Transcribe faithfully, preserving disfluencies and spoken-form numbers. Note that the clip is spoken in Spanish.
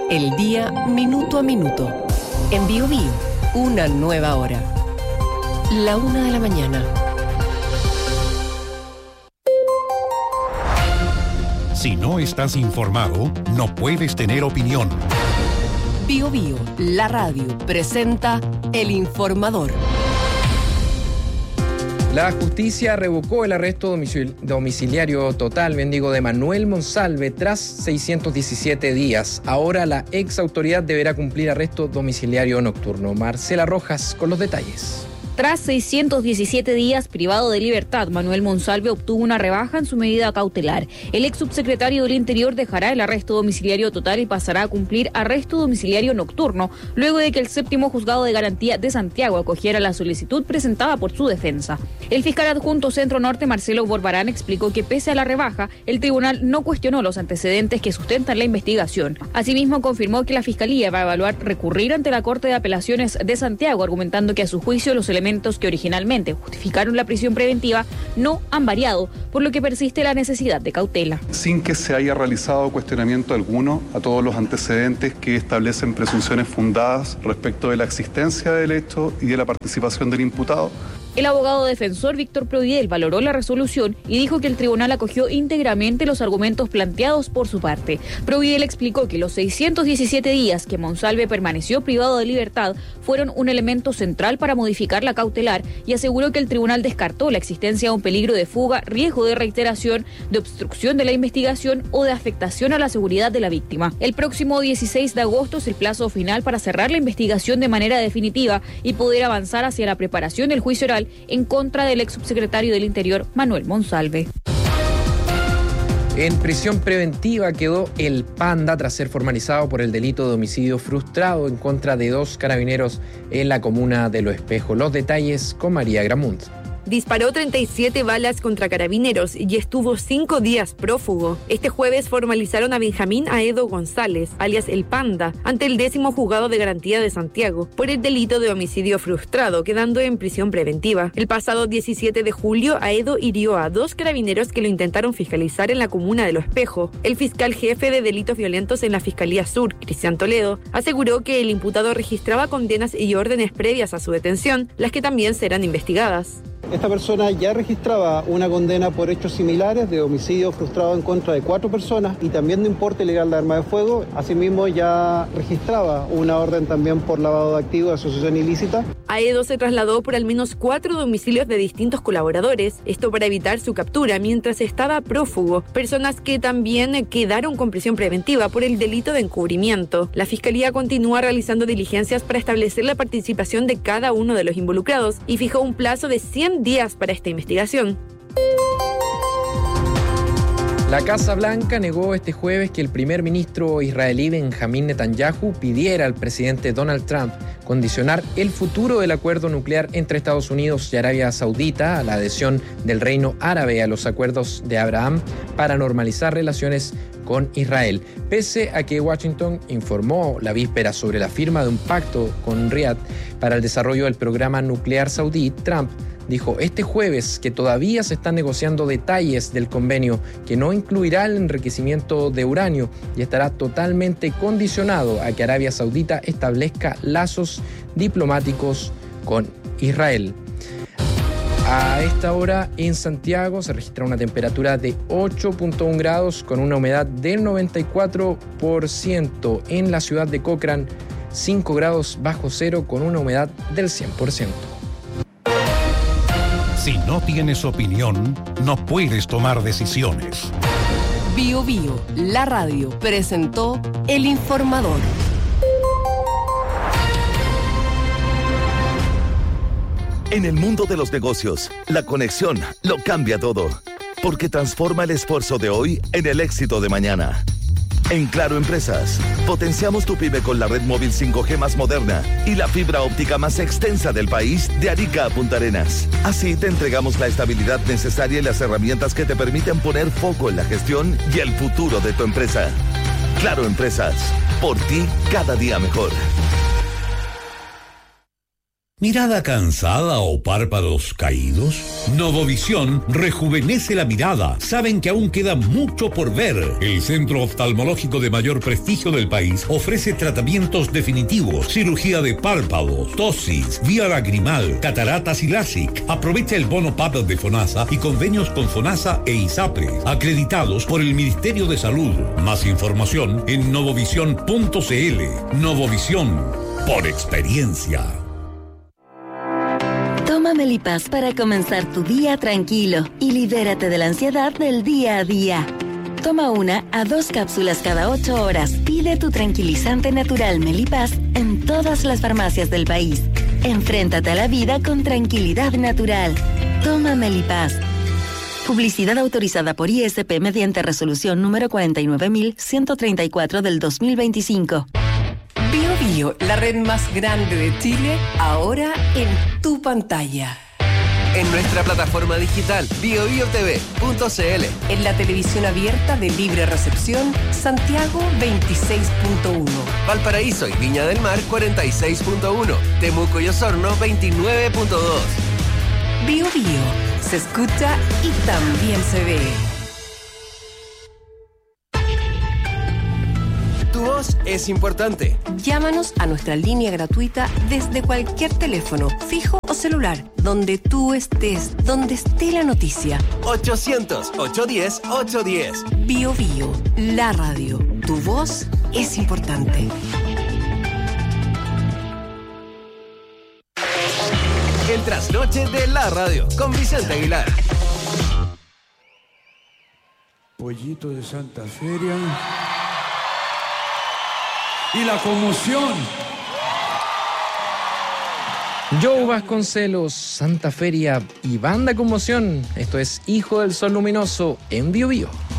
El día minuto a minuto. En Bio Bio, una nueva hora. La una de la mañana. Si no estás informado, no puedes tener opinión. Bio Bio, la radio, presenta El Informador. La justicia revocó el arresto domicil- domiciliario total, bien digo, de Manuel Monsalve tras seiscientos diecisiete días. Ahora la ex autoridad deberá cumplir arresto domiciliario nocturno. Marcela Rojas con los detalles. Tras seiscientos diecisiete días privado de libertad, Manuel Monsalve obtuvo una rebaja en su medida cautelar. El ex subsecretario del Interior dejará el arresto domiciliario total y pasará a cumplir arresto domiciliario nocturno, luego de que el séptimo juzgado de garantía de Santiago acogiera la solicitud presentada por su defensa. El fiscal adjunto Centro Norte, Marcelo Borbarán, explicó que pese a la rebaja, el tribunal no cuestionó los antecedentes que sustentan la investigación. Asimismo, confirmó que la Fiscalía va a evaluar recurrir ante la Corte de Apelaciones de Santiago, argumentando que a su juicio los elementos que originalmente justificaron la prisión preventiva no han variado, por lo que persiste la necesidad de cautela. Sin que se haya realizado cuestionamiento alguno a todos los antecedentes que establecen presunciones fundadas respecto de la existencia del hecho y de la participación del imputado. El abogado defensor Víctor Providel valoró la resolución y dijo que el tribunal acogió íntegramente los argumentos planteados por su parte. Providel explicó que los seiscientos diecisiete días que Monsalve permaneció privado de libertad fueron un elemento central para modificar la cautelar y aseguró que el tribunal descartó la existencia de un peligro de fuga, riesgo de reiteración, de obstrucción de la investigación o de afectación a la seguridad de la víctima. El próximo dieciséis de agosto es el plazo final para cerrar la investigación de manera definitiva y poder avanzar hacia la preparación del juicio oral en contra del ex subsecretario del Interior, Manuel Monsalve. En prisión preventiva quedó el Panda tras ser formalizado por el delito de homicidio frustrado en contra de dos carabineros en la comuna de Los Espejos. Los detalles con María Gramunt. Disparó treinta y siete balas contra carabineros y estuvo cinco días prófugo. Este jueves formalizaron a Benjamín Aedo González, alias El Panda, ante el décimo juzgado de garantía de Santiago, por el delito de homicidio frustrado, quedando en prisión preventiva. El pasado diecisiete de julio, Aedo hirió a dos carabineros que lo intentaron fiscalizar en la comuna de Los Espejos. El fiscal jefe de delitos violentos en la Fiscalía Sur, Cristian Toledo, aseguró que el imputado registraba condenas y órdenes previas a su detención, las que también serán investigadas. Esta persona ya registraba una condena por hechos similares de homicidio frustrado en contra de cuatro personas y también de importe ilegal de arma de fuego. Asimismo, ya registraba una orden también por lavado de activos de asociación ilícita. Aedo se trasladó por al menos cuatro domicilios de distintos colaboradores, esto para evitar su captura mientras estaba prófugo, personas que también quedaron con prisión preventiva por el delito de encubrimiento. La Fiscalía continúa realizando diligencias para establecer la participación de cada uno de los involucrados y fijó un plazo de cien días para esta investigación. La Casa Blanca negó este jueves que el primer ministro israelí Benjamín Netanyahu pidiera al presidente Donald Trump condicionar el futuro del acuerdo nuclear entre Estados Unidos y Arabia Saudita a la adhesión del Reino Árabe a los acuerdos de Abraham para normalizar relaciones con Israel. Pese a que Washington informó la víspera sobre la firma de un pacto con Riad para el desarrollo del programa nuclear saudí, Trump dijo este jueves que todavía se están negociando detalles del convenio que no incluirá el enriquecimiento de uranio y estará totalmente condicionado a que Arabia Saudita establezca lazos diplomáticos con Israel. A esta hora en Santiago se registra una temperatura de ocho punto uno grados con una humedad del noventa y cuatro por ciento. En la ciudad de Cochrane, cinco grados bajo cero con una humedad del cien por ciento. Si no tienes opinión, no puedes tomar decisiones. Bio Bio, la radio, presentó El Informador. En el mundo de los negocios, la conexión lo cambia todo, porque transforma el esfuerzo de hoy en el éxito de mañana. En Claro Empresas, potenciamos tu pyme con la red móvil cinco G más moderna y la fibra óptica más extensa del país de Arica a Punta Arenas. Así te entregamos la estabilidad necesaria y las herramientas que te permiten poner foco en la gestión y el futuro de tu empresa. Claro Empresas, por ti cada día mejor. ¿Mirada cansada o párpados caídos? Novovisión rejuvenece la mirada. Saben que aún queda mucho por ver. El centro oftalmológico de mayor prestigio del país ofrece tratamientos definitivos, cirugía de párpados, tosis, vía lagrimal, cataratas y LASIK. Aprovecha el bono P A P de FONASA y convenios con FONASA e ISAPRE, acreditados por el Ministerio de Salud. Más información en novovisión punto cl. Novovisión, por experiencia. Toma Melipaz para comenzar tu día tranquilo y libérate de la ansiedad del día a día. Toma una a dos cápsulas cada ocho horas. Pide tu tranquilizante natural Melipaz en todas las farmacias del país. Enfréntate a la vida con tranquilidad natural. Toma Melipaz. Publicidad autorizada por I S P mediante resolución número cuarenta y nueve mil ciento treinta y cuatro del dos mil veinticinco. Bio Bio, la red más grande de Chile, ahora en tu pantalla. En nuestra plataforma digital bio bio t v punto c l. En la televisión abierta de libre recepción, Santiago veintiséis punto uno. Valparaíso y Viña del Mar cuarenta y seis punto uno. Temuco y Osorno veintinueve punto dos. Bio Bio, se escucha y también se ve. Tu voz es importante. Llámanos a nuestra línea gratuita desde cualquier teléfono, fijo o celular, donde tú estés, donde esté la noticia. ochocientos, ochocientos diez, ochocientos diez. Bio Bio, la radio. Tu voz es importante. El trasnoche de la radio, con Vicente Aguilar. Pollito de Santa Feria. Y la conmoción. Joe Vasconcelos, Santa Feria y Banda Conmoción. Esto es Hijo del Sol Luminoso en Bio Bio.